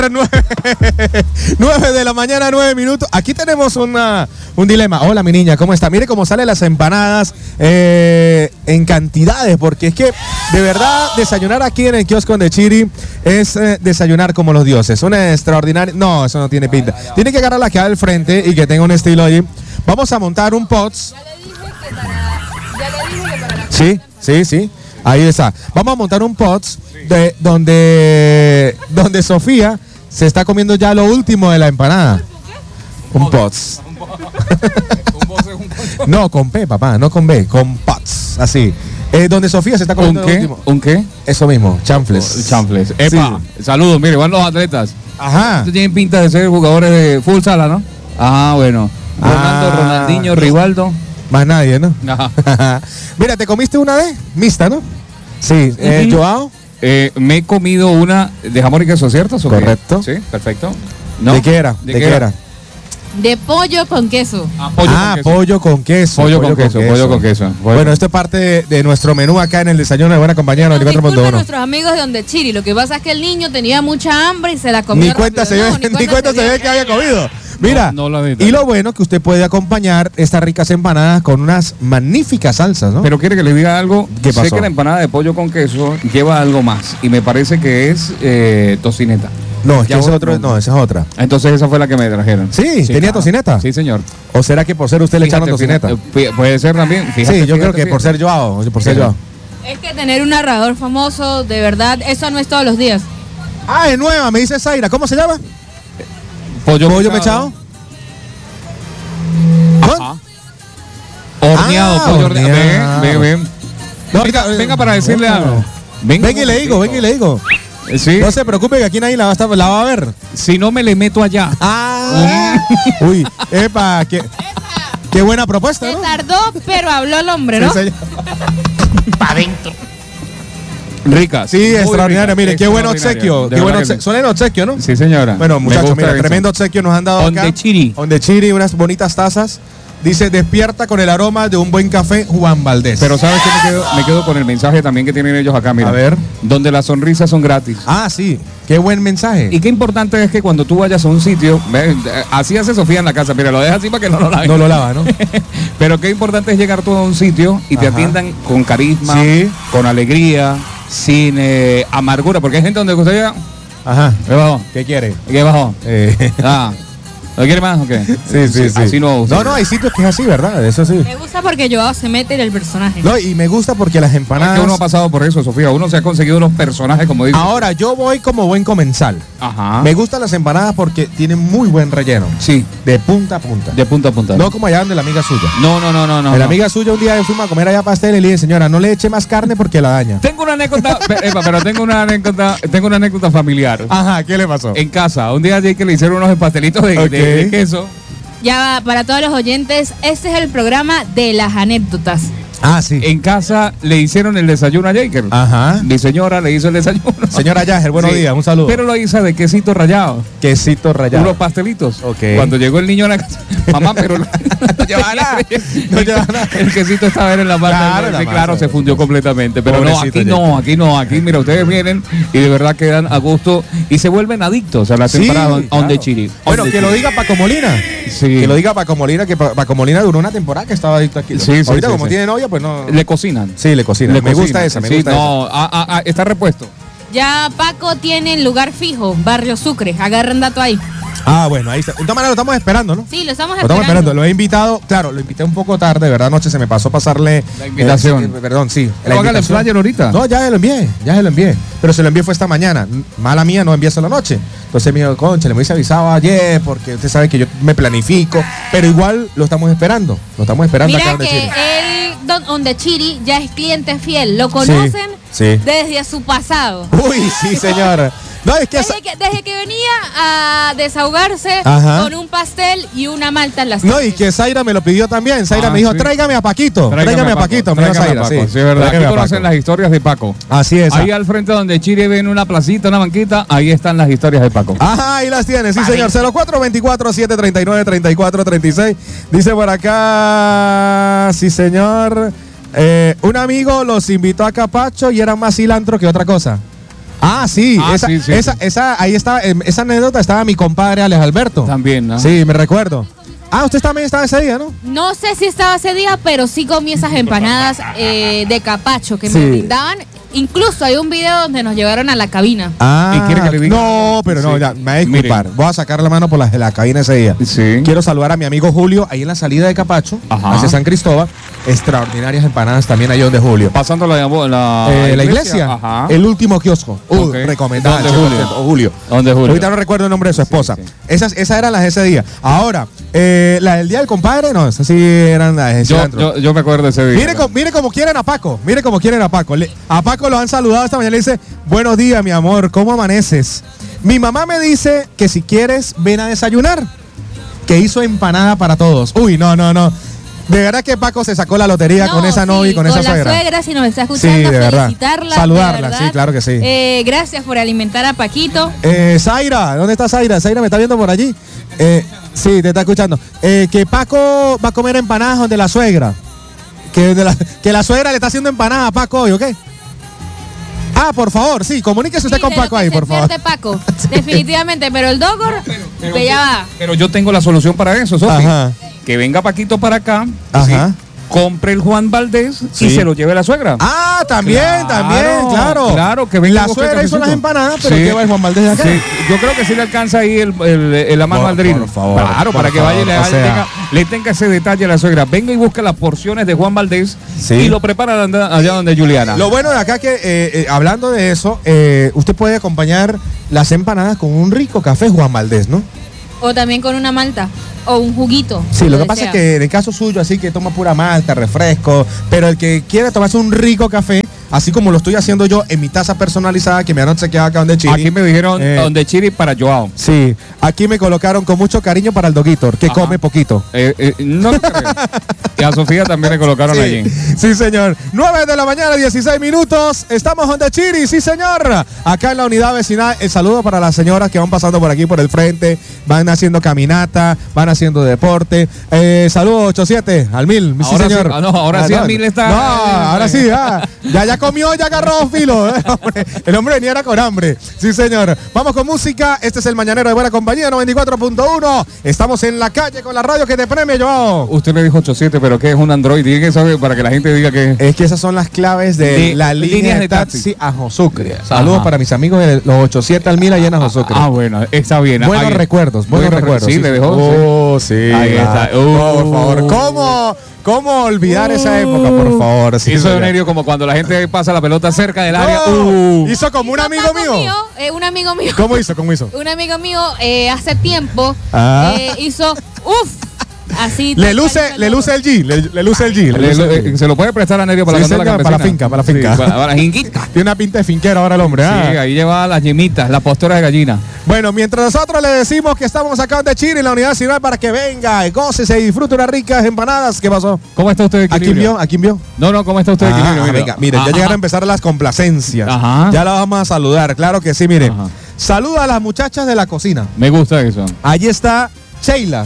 9 de la mañana, 9 minutos. Aquí tenemos un dilema. Hola, mi niña, ¿cómo está? Mire cómo salen las empanadas en cantidades, porque es que de verdad desayunar aquí en el kiosco de Chiri es desayunar como los dioses. Una extraordinaria. No, eso no tiene pinta. Tiene que agarrar la que va del frente y que tenga un estilo allí. Vamos a montar un POTS. Sí. Ahí está. Vamos a montar un POTS de donde Sofía se está comiendo ya lo último de la empanada. Un POTS. No, con P, papá, no con B, con POTS, así. Donde Sofía se está comiendo lo último. ¿Un qué? Eso mismo, chanfles. Chanfles. Epa, sí. Saludos, mire, van los atletas. Ajá. Estos tienen pinta de ser jugadores de full sala, ¿no? Ah, bueno. Ronaldinho, Rivaldo. Más nadie, ¿no? Ajá. Mira, ¿te comiste una vez? Mixta, ¿no? Sí. ¿Joao? Me he comido una de jamón y queso, ¿cierto? Correcto. Sí, perfecto. ¿No? ¿De qué era? ¿De qué era? De pollo con queso. Pollo con queso. Pollo con queso. Bueno, esto es parte de nuestro menú acá en el desayuno de Buena Compañía 94.1. A nuestros amigos de Donde Chiri. Lo que pasa es que el niño tenía mucha hambre y se la comió. Ni cuenta se ve que había comido. Mira, y lo bueno que usted puede acompañar estas ricas empanadas con unas magníficas salsas, ¿no? Pero quiere que le diga algo. ¿Qué pasó? Sé que la empanada de pollo con queso lleva algo más y me parece que es tocineta. No, es que esa es otra. Entonces esa fue la que me trajeron. Sí, ¿tenía tocineta? Sí, señor. ¿O será que por ser usted le echaron tocineta? Puede ser también. Sí, yo creo que por ser Joao. Es que tener un narrador famoso, de verdad, eso no es todos los días. Ah, es nueva, me dice Zaira. ¿Cómo se llama? Pollo mechado. Ajá. Horneado, pollo horneado. Ven. No, venga para decirle algo. Venga y le digo. Sí. No se preocupe que aquí nadie la va a ver. Si no me le meto allá. Uy, epa, qué buena propuesta, ¿no? Se tardó, pero habló el hombre, ¿no? Para adentro. Rica. Sí, extraordinaria. Mire, qué buen obsequio. Son en obsequio, ¿no? Sí, señora. Bueno, muchachos, mira, tremendo obsequio nos han dado acá. Donde Chiri, unas bonitas tazas. Dice, despierta con el aroma de un buen café, Juan Valdés. Pero ¿sabes qué? Me quedo con el mensaje también que tienen ellos acá, mira. A ver. Donde las sonrisas son gratis. Ah, sí. Qué buen mensaje. Y qué importante es que cuando tú vayas a un sitio, así hace Sofía en la casa, mira, lo deja así para que no lo lave. No lo lava, ¿no? Pero qué importante es llegar tú a un sitio y te atiendan con carisma, con alegría, sin amargura, porque hay gente donde usted llega. Ajá. ¿Qué bajó? ¿Qué quiere? ¿Qué bajó? ¿Lo quiere más o qué? Sí. Así no. No, hay sitios que es así, ¿verdad? Eso sí. Me gusta porque Joao se mete en el personaje. No, y me gusta porque las empanadas. Es que uno ha pasado por eso, Sofía. Uno se ha conseguido unos personajes, como digo. Ahora, yo voy como buen comensal. Ajá. Me gustan las empanadas porque tienen muy buen relleno. Sí. De punta a punta. De punta a punta. No como allá donde la amiga suya. No. La amiga suya un día fuimos a comer allá pastel y le dije, señora, no le eche más carne porque la daña. Tengo una anécdota, pero tengo una anécdota familiar. Ajá, ¿qué le pasó? En casa, un día allí que le hicieron unos pastelitos de queso. Ya va, para todos los oyentes, este es el programa de las anécdotas. Ah, sí. En casa le hicieron el desayuno a Jaker. Ajá. Mi señora le hizo el desayuno. Señora Yager, buenos días, un saludo. Pero lo hizo de quesito rallado. Quesito rallado. Unos pastelitos. Ok. Cuando llegó el niño a la casa, mamá, pero no llevaba nada. No llevaba nada. El quesito estaba en la masa. Claro, se fundió completamente. Pero aquí no. Aquí, mira, ustedes vienen y de verdad quedan a gusto y se vuelven adictos a la temporada de Chiri. Bueno, que lo diga Paco Molina. Sí. Que lo diga Paco Molina, que Paco Molina duró una temporada que estaba adicto aquí. Sí, ahorita como tiene novia, pues no. Le cocinan. Sí, le cocinan. Me gusta esa. Está repuesto. Ya Paco tiene el lugar fijo, Barrio Sucre. Agarren dato ahí. Ah, bueno, ahí está. De todas maneras lo estamos esperando, ¿no? Sí, lo estamos esperando. Lo he invitado, claro, lo invité un poco tarde, ¿verdad? Anoche se me pasó pasarle la invitación. Perdón, sí. ¿Lo haga el flyer ahorita? No, ya se lo envié. Pero se lo envié fue esta mañana. Mala mía, no envié la noche. Entonces me dijo, concha, le me hubiese avisado ayer, porque usted sabe que yo me planifico. Pero igual lo estamos esperando. Mira acá que donde Chiri ya es cliente fiel. Lo conocen desde su pasado. Uy, sí, señora. No, es que desde que venía a desahogarse con un pastel y una malta en las No, y que Zaira me lo pidió también. Zaira me dijo, tráigame a Paquito. Tráigame a Paquito. Me dijo Zaira, sí, es verdad. Aquí conocen las historias de Paco. Así es. Ahí al frente donde Chiri ve en una placita, una banquita, ahí están las historias de Paco. Ajá, ahí las tienes, sí, señor. 0424-739-3436. Dice por acá, sí, señor. Un amigo los invitó a Capacho y eran más cilantro que otra cosa. Ah, sí, esa ahí estaba, esa anécdota estaba mi compadre Alex Alberto. También, ¿no? Sí, me recuerdo. Ah, usted también estaba ese día, ¿no? No sé si estaba ese día, pero sí comí esas empanadas de capacho que me brindaban. Incluso hay un video donde nos llevaron a la cabina. Ah, ¿y quiere que le diga? No, pero no, ya, me voy a disculpar. Voy a sacar la mano por la cabina ese día. Sí. Quiero saludar a mi amigo Julio, ahí en la salida de Capacho, hacia San Cristóbal. Extraordinarias empanadas también ahí donde Julio. Pasando la iglesia. Ajá. El último kiosco. Recomendado. Julio. ¿Dónde Julio? Ahorita no recuerdo el nombre de su esposa. Sí. Esas eran las de ese día. Ahora, la del día del compadre, no, esas sí eran las de yo me acuerdo de ese día. Mire cómo quieren a Paco. Mire cómo quieren a Paco. A Paco lo han saludado esta mañana y le dice: buenos días, mi amor, ¿cómo amaneces? Mi mamá me dice que si quieres, ven a desayunar. Que hizo empanada para todos. Uy, no. De verdad que Paco se sacó la lotería con esa novia y con esa suegra. Con la suegra, si nos está escuchando, sí, de verdad. Felicitarla. Saludarla, sí, claro que sí. Gracias por alimentar a Paquito. Zaira, ¿dónde está Zaira? Zaira me está viendo por allí. Sí, te está escuchando. Que Paco va a comer empanadas donde la suegra. Que la suegra le está haciendo empanadas a Paco hoy, ¿ok? Ah, por favor, sí, comuníquese usted con Paco ahí, por favor. Paco, definitivamente, pero el Dogor, ya va. Pero yo tengo la solución para eso, Sofi. Que venga Paquito para acá. Ajá. ¿Sí? Compre el Juan Valdés y se lo lleve la suegra. Ah, también, claro. Claro, que venga. La suegra hizo las empanadas, pero que va el Juan Valdés de acá. Sí, yo creo que sí le alcanza ahí el amar madrino. Por favor. Claro, para que vaya y le tenga ese detalle a la suegra. Venga y busca las porciones de Juan Valdés y lo prepara allá donde Juliana. Lo bueno de acá que, hablando de eso, usted puede acompañar las empanadas con un rico café Juan Valdés, ¿no? O también con una malta. O un juguito. Sí, lo que pasa es que en el caso suyo, así que toma pura malta, refresco, pero el que quiere tomarse un rico café, así como lo estoy haciendo yo en mi taza personalizada que me han obsequiado acá donde Chiri. Aquí me dijeron donde Chiri para Joao. Sí, aquí me colocaron con mucho cariño para el Doguitor, que come poquito. No creo. Y a Sofía también le colocaron allí. Sí, señor. 9 de la mañana, 16 minutos. Estamos donde Chiri, sí, señor. Acá en la unidad vecinal. El saludo para las señoras que van pasando por aquí por el frente, van haciendo caminata, van haciendo deporte. Saludos 87 al 1000, sí, señor. Sí, ahora sí al 1000 está. No, ahora sí, ya comió, ya agarró filo. El hombre venía era con hambre. Sí, señor. Vamos con música. Este es el Mañanero de Buena Compañía 94.1. Estamos en la calle con la radio que te premia, Joao. Usted me dijo 87, pero ¿qué es un Android? Tiene que saber para que la gente diga que es que esas son las claves de la línea de taxi a Josucre. Saludos para mis amigos de los 87 al 1000 allá en Josucre. Bueno, está bien. Buenos recuerdos. Sí, le dejó. Oh, sí. Ahí está. Por favor, ¿cómo olvidar esa época, por favor? Sí, hizo Nerio como cuando la gente pasa la pelota cerca del área. Hizo como un amigo mío. Un amigo mío. ¿Cómo hizo? Un amigo mío hace tiempo hizo así. Le luce el G. Le luce el G. Se lo puede prestar a Nerio para la finca. Para la finquita. Tiene una pinta de finquera ahora el hombre. Sí, ahí lleva las yemitas, las posturas de gallina. Bueno, mientras nosotros le decimos que estamos acá de Chile en la unidad nacional para que venga, gócese y disfrute unas ricas empanadas. ¿Qué pasó? ¿Cómo está usted, Equilibrio? ¿A quién vio? No, ¿cómo está usted, Equilibrio? Venga, mire, ya llegaron a empezar las complacencias. Ya la vamos a saludar, claro que sí, mire. Saluda a las muchachas de la cocina. Me gusta eso. Allí está Sheila.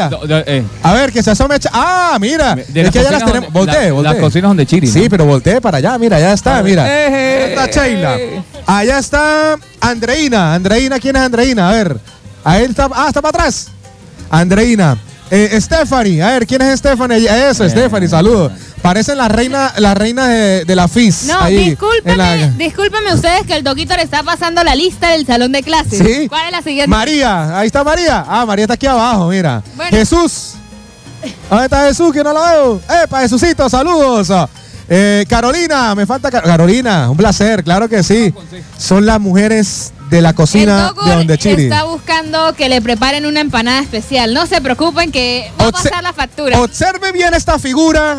A ver, que se asome. Mira. Es que ya las tenemos. Voltee. Las cocinas donde Chiri. Sí, pero voltee para allá. Mira, ya está. Mira. Allá está Sheila. Allá está Andreina. Andreina, ¿quién es Andreina? A ver. Ahí está. Está para atrás. Andreina. Stephanie. A ver, ¿quién es Stephanie? Eso, Stephanie, saludos. Parecen la reina de la FIS. No, discúlpeme ustedes que el Doguito le está pasando la lista del salón de clases. ¿Sí? ¿Cuál es la siguiente? María, ahí está María. María está aquí abajo, mira. Bueno. Jesús. ¿Dónde está Jesús? Que no lo veo. Epa, Jesucito, saludos. Carolina, me falta Carolina, un placer, claro que sí. Son las mujeres de la cocina de donde Chiri. Está buscando que le preparen una empanada especial. No se preocupen que va a pasar la factura. Observe bien esta figura,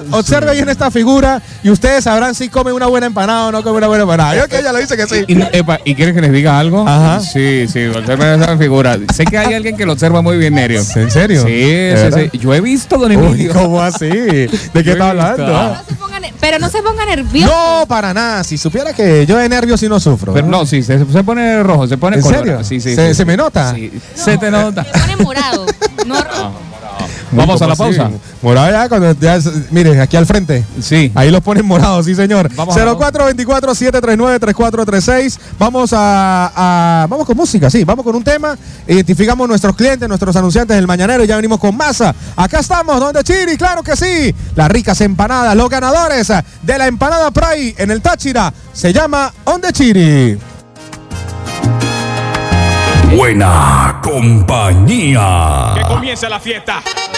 y ustedes sabrán si come una buena empanada o no come una buena empanada. Yo que ella lo dice que sí. ¿Y quieres que les diga algo? Ajá. Sí, observe esa figura. Sé que hay alguien que lo observa muy bien, Nerio. ¿En serio? Sí. Yo he visto, don Emilio. ¿Cómo así? ¿De qué está hablando? Pero no se ponga nervioso. No, para nada. Si supiera que yo de nervios sí no sufro. Pero no, sí, se pone rojo, se pone ¿En color. serio? Sí. ¿Se me nota? Sí. Se te nota. Se pone morado, no rojo. Vamos a la pausa. Morado ya, mire, aquí al frente. Sí. Ahí los ponen morados, sí, señor. 0424-739-3436. Vamos vamos con música, sí. Vamos con un tema. Identificamos nuestros clientes, nuestros anunciantes del Mañanero y ya venimos con masa. Acá estamos, donde Chiri, claro que sí. Las ricas empanadas, los ganadores de la empanada Pride en el Táchira. Se llama Onde Chiri. Buena compañía. Que comience la fiesta.